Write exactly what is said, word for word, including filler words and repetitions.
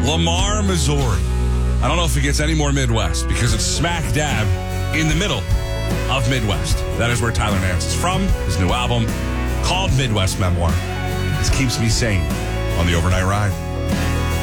Lamar, Missouri. I don't know if it gets any more Midwest because it's smack dab in the middle of Midwest. That is where Tyler Nance is from. His new album called Midwest Memoir. This keeps me sane on the overnight ride.